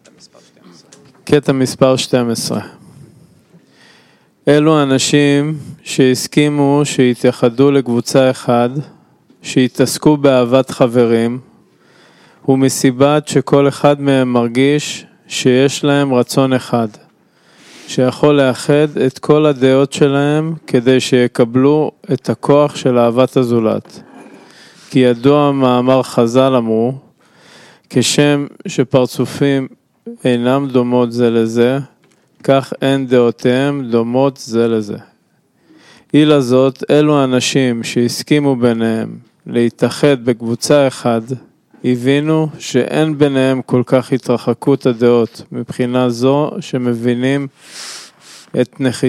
קטע מספר 12. אלו אנשים שהסכימו שהתייחדו לקבוצה אחד, שהתעסקו באהבת חברים, ומסיבת שכל אחד מהם מרגיש שיש להם רצון אחד, שיכול לאחד את כל הדעות שלהם כדי שיקבלו את הכוח של אהבת הזולת. כי ידוע מאמר חז"ל אמרו, כשם שפרצופים אינם דומות זה לזה, כך אין דעותיהם דומות זה לזה. אילה זאת, אלו אנשים שהסכימו ביניהם להתאחד בקבוצה אחד, הבינו שאין ביניהם כל כך התרחקות הדעות, מבחינה זו שמבינים את